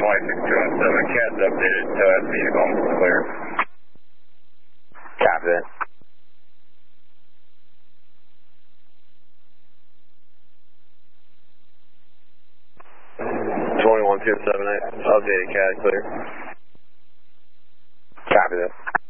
26217, CAD's updated to us, vehicle clear. Copy that. Updated CAD clear. Copy that.